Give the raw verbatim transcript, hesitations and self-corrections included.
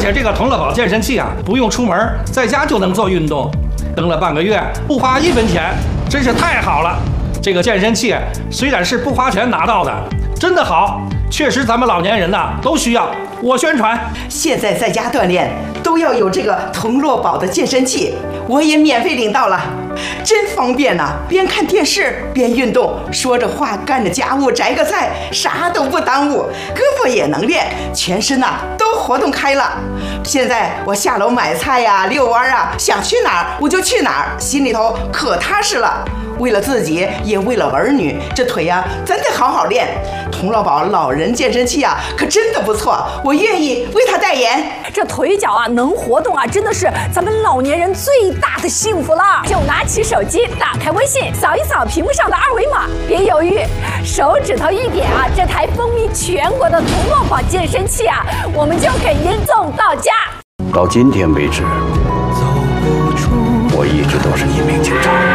且这个同乐宝健身器啊，不用出门，在家就能做运动，登了半个月不花一分钱，真是太好了。这个健身器虽然是不花钱拿到的，真的好，确实咱们老年人呐都需要。我宣传， 现在在家锻炼都要有这个同乐宝的健身器，我也免费领到了，真方便呐、啊！边看电视边运动，说着话干着家务，摘个菜，啥都不耽误，胳膊也能练，全身呐、啊、都活动开了。现在我下楼买菜呀、遛弯啊，想去哪儿我就去哪儿，心里头可踏实了。为了自己，也为了儿女，这腿呀、啊、真得好好练。同乐宝老人健身器啊，可真的不错，我愿意为他代言。 这腿脚啊能活动啊，真的是咱们老年人最大的幸福了。就拿起手机，打开微信，扫一扫屏幕上的二维码，别犹豫，手指头一点啊，这台风靡全国的同乐宝健身器啊，我们就给您送到家。 到今天为止，我一直都是一名警察。